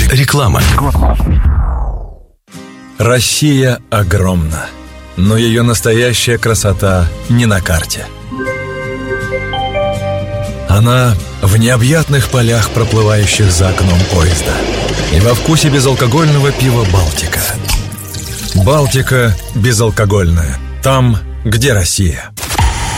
Реклама. Россия огромна, но ее настоящая красота не на карте. Она в необъятных полях, проплывающих за окном поезда, и во вкусе безалкогольного пива «Балтика». «Балтика» безалкогольная. Там, где Россия.